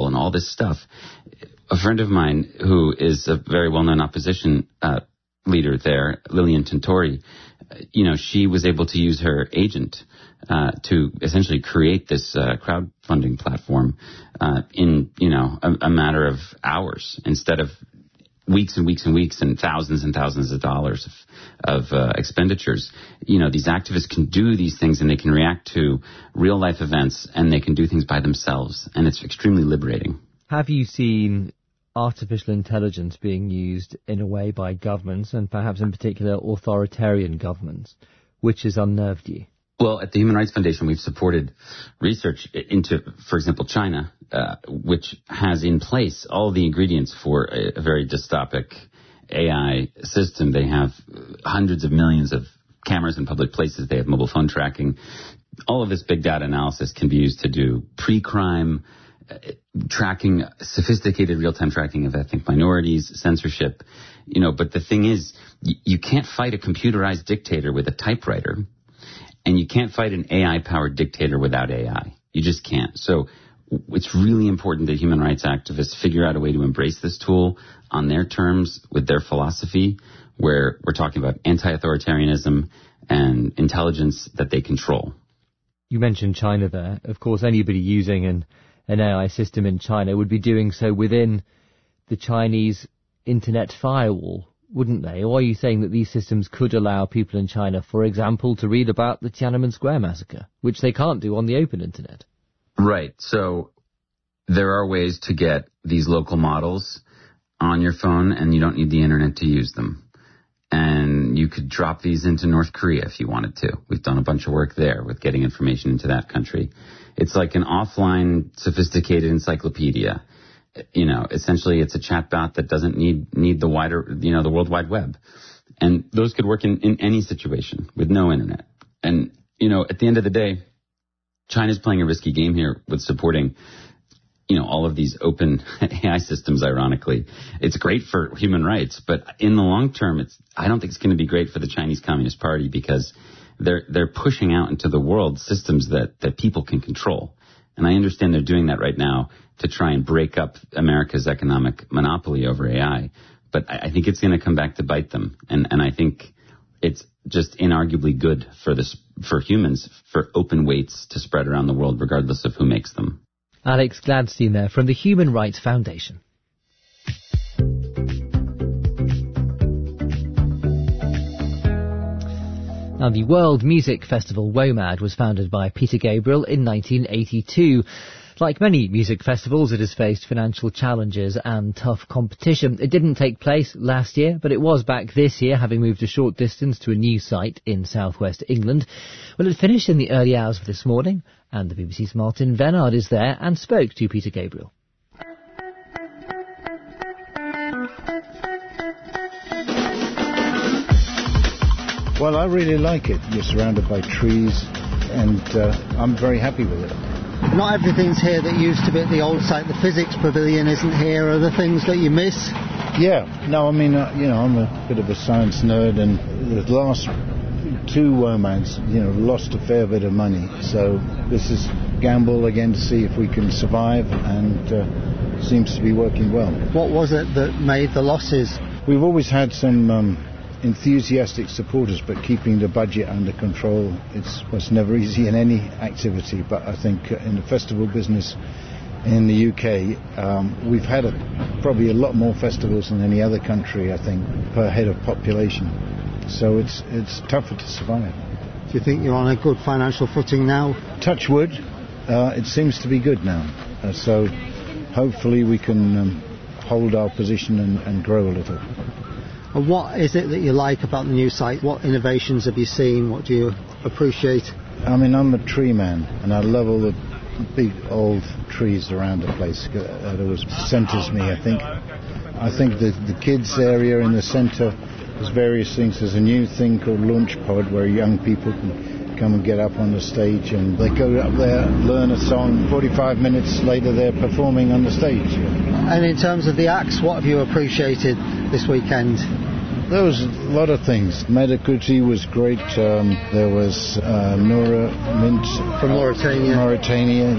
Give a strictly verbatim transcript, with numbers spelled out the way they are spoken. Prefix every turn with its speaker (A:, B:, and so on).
A: and all this stuff. A friend of mine who is a very well-known opposition uh, leader there, Lilian Tintori, you know, she was able to use her agent uh, to essentially create this uh, crowdfunding platform uh, in, you know, a, a matter of hours instead of weeks and weeks and weeks and thousands and thousands of dollars of, of uh, expenditures. You know, these activists can do these things and they can react to real life events and they can do things by themselves. And it's extremely liberating.
B: Have you seen artificial intelligence being used in a way by governments, and perhaps in particular authoritarian governments, which has unnerved you?
A: Well, at the Human Rights Foundation, we've supported research into, for example, China, uh, which has in place all the ingredients for a, a very dystopic A I system. They have hundreds of millions of cameras in public places. They have mobile phone tracking. All of this big data analysis can be used to do pre-crime uh, tracking, sophisticated real-time tracking of ethnic minorities, censorship. You know, but the thing is, y- you can't fight a computerized dictator with a typewriter. And you can't fight an A I-powered dictator without A I. You just can't. So it's really important that human rights activists figure out a way to embrace this tool on their terms with their philosophy, where we're talking about anti-authoritarianism and intelligence that they control.
B: You mentioned China there. Of course, anybody using an, an A I system in China would be doing so within the Chinese internet firewall, wouldn't they? Or are you saying that these systems could allow people in China, for example, to read about the Tiananmen Square massacre, which they can't do on the open internet?
A: Right. So there are ways to get these local models on your phone, and you don't need the internet to use them. And you could drop these into North Korea if you wanted to. We've done a bunch of work there with getting information into that country. It's like an offline, sophisticated encyclopedia. You know, essentially it's a chatbot that doesn't need need the wider, you know, the World Wide Web. And those could work in, in any situation with no internet. And, you know, at the end of the day, China's playing a risky game here with supporting, you know, all of these open A I systems, ironically. It's great for human rights, but in the long term, it's I don't think it's going to be great for the Chinese Communist Party because they're they're pushing out into the world systems that, that people can control. And I understand they're doing that right now to try and break up America's economic monopoly over A I. But I, I think it's going to come back to bite them. And, and I think it's just inarguably good for this, for humans, for open weights to spread around the world, regardless of who makes them.
B: Alex Gladstein there from the Human Rights Foundation. Now, the World Music Festival WOMAD was founded by Peter Gabriel in nineteen eighty-two. Like many music festivals, it has faced financial challenges and tough competition. It didn't take place last year, but it was back this year, having moved a short distance to a new site in southwest England. Well, it finished in the early hours of this morning, and the B B C's Martin Venard is there and spoke to Peter Gabriel.
C: Well, I really like it. You're surrounded by trees, and uh, I'm very happy with it.
D: Not everything's here that used to be at the old site. The physics pavilion isn't here. Are there things that you miss?
C: Yeah. No, I mean, uh, you know, I'm a bit of a science nerd, and the last two WOMADs, you know, lost a fair bit of money. So this is gamble again to see if we can survive, and uh, seems to be working well. What was it that made the losses? We've always had some Um, enthusiastic supporters, but keeping the budget under control, it's was never easy in any activity. But I think in the festival business in the U K, um, we've had a, probably a lot more festivals than any other country, I think, per head of population. So it's it's tougher to survive.
D: Do you think you're on a good financial footing now?
C: Touch wood, uh, it seems to be good now. Uh, so hopefully we can um, hold our position and, and grow a little.
D: And what is it that you like about the new site? What innovations have you seen? What do you appreciate?
C: I mean, I'm a tree man, and I love all the big old trees around the place. That always centres me, I think. I think the, the kids area in the centre, there's various things. There's a new thing called Launch Pod, where young people can come and get up on the stage, and they go up there, learn a song, forty-five minutes later they're performing on the stage.
D: And in terms of the acts, what have you appreciated this weekend?
C: There was a lot of things. Medakuti was great. Um, there was uh, Nora Mint
D: from Mauritania.
C: Mauritania.